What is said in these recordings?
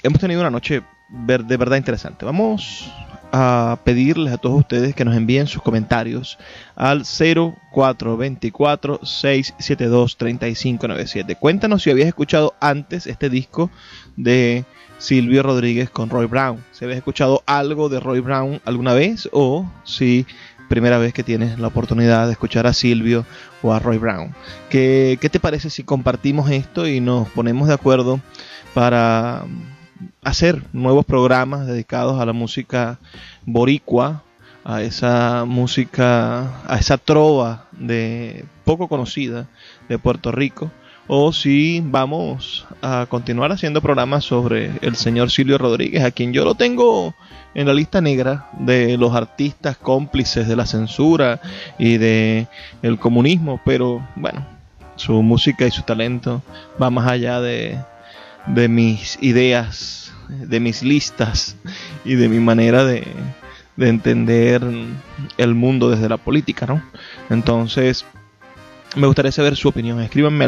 hemos tenido una noche de verdad interesante. Vamos a pedirles a todos ustedes que nos envíen sus comentarios al 0424-672-3597. Cuéntanos si habías escuchado antes este disco de Silvio Rodríguez con Roy Brown. Si habías escuchado algo de Roy Brown alguna vez, o si primera vez que tienes la oportunidad de escuchar a Silvio o a Roy Brown. ¿Qué te parece si compartimos esto y nos ponemos de acuerdo para hacer nuevos programas dedicados a la música boricua, a esa música, a esa trova de poco conocida de Puerto Rico? O si vamos a continuar haciendo programas sobre el señor Silvio Rodríguez, a quien yo lo tengo en la lista negra de los artistas cómplices de la censura y de el comunismo, pero bueno, su música y su talento va más allá de mis ideas, de mis listas y de mi manera de entender el mundo desde la política, ¿no? Entonces, me gustaría saber su opinión. Escríbanme al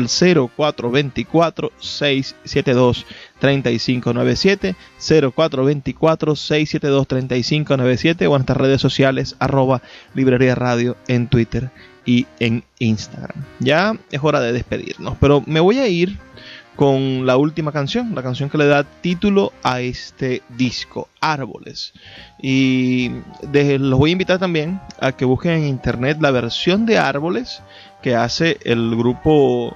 0424-672-3597, 0424-672-3597 o en nuestras redes sociales @Librería Radio en Twitter y en Instagram. Ya es hora de despedirnos, pero me voy a ir con la última canción, la canción que le da título a este disco, Árboles. Y los voy a invitar también a que busquen en internet la versión de Árboles que hace el grupo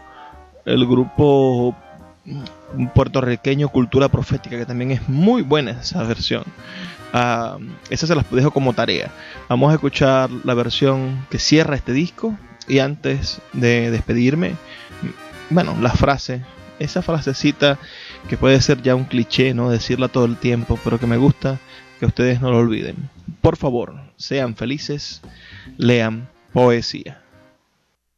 puertorriqueño Cultura Profética, que también es muy buena esa versión. Esa se las dejo como tarea. Vamos a escuchar la versión que cierra este disco, y antes de despedirme, bueno, esa frasecita que puede ser ya un cliché, ¿no? Decirla todo el tiempo, pero que me gusta que ustedes no lo olviden. Por favor, sean felices, lean poesía.